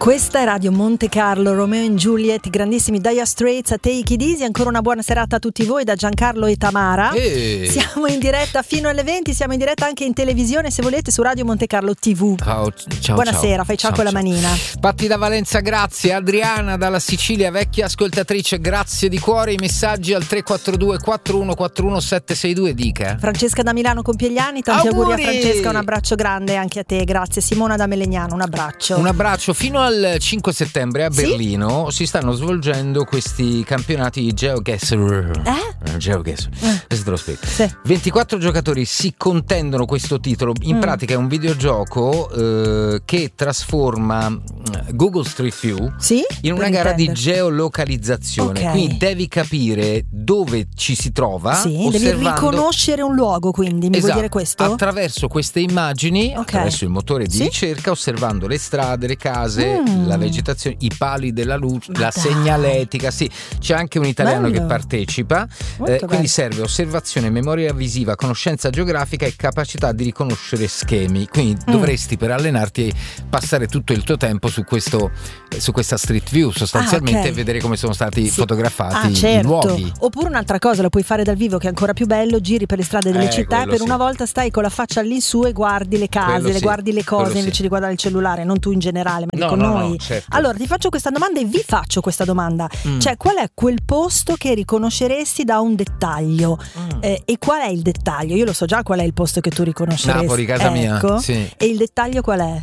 Questa è Radio Monte Carlo, Romeo and Juliet, grandissimi Dire Straits a Take It Easy. Ancora una buona serata a tutti voi da Giancarlo e Tamara. Siamo in diretta fino alle 20, siamo in diretta anche in televisione se volete su Radio Monte Carlo TV. Ciao, buonasera, fai ciao con la manina. Patti da Valenza, grazie. Adriana dalla Sicilia, vecchia ascoltatrice, grazie di cuore. I messaggi al 342 4141 762, dica. Francesca da Milano compie gli anni, tanti auguri a Francesca, un abbraccio grande anche a te, grazie. Simona da Melegnano, un abbraccio. Fino al 5 settembre a Berlino si stanno svolgendo questi campionati GeoGuessr. GeoGuessr. Questo te lo spiego. Sì. 24 giocatori si contendono questo titolo. In pratica è un videogioco che trasforma Google Street View in una gara di geolocalizzazione. Okay. Quindi devi capire dove ci si trova. Devi riconoscere un luogo, quindi mi vuoi dire questo? Attraverso queste immagini, attraverso il motore di ricerca, osservando le strade, le case, la vegetazione, i pali della luce, la segnaletica. C'è anche un italiano che partecipa, quindi serve osservazione, memoria visiva, conoscenza geografica e capacità di riconoscere schemi. Quindi dovresti, per allenarti, passare tutto il tuo tempo su questa Street View sostanzialmente, e vedere come sono stati fotografati i luoghi. Oppure un'altra cosa, lo puoi fare dal vivo, che è ancora più bello, giri per le strade delle città e per una volta stai con la faccia all'insù e guardi le case, guardi le cose invece di guardare il cellulare, non tu in generale, ma dico noi. No, certo. Allora ti faccio questa domanda e vi faccio questa domanda, cioè qual è quel posto che riconosceresti da un dettaglio? E qual è il dettaglio? Io lo so già qual è il posto che tu riconosceresti. Napoli, casa mia. E il dettaglio qual è?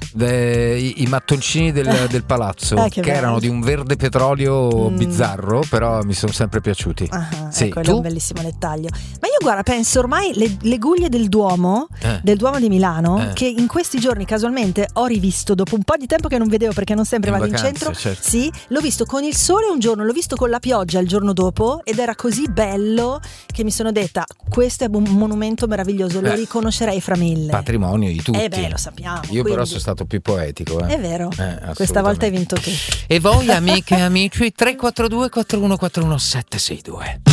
I mattoncini del palazzo, che erano di un verde petrolio bizzarro, però mi sono sempre piaciuti. Quello è un bellissimo dettaglio. Ma io guarda, penso ormai le guglie del Duomo di Milano, che in questi giorni casualmente ho rivisto dopo un po' di tempo che non vedevo, perché non sempre vado in centro. Certo. Sì, l'ho visto con il sole un giorno, l'ho visto con la pioggia il giorno dopo, ed era così bello che mi sono detta: questo è un monumento meraviglioso, lo riconoscerei fra mille. Patrimonio di tutti. Lo sappiamo. Io però sono stato più poetico. È vero. Questa volta hai vinto tu. E voi, amiche e amici, 342 4141 762.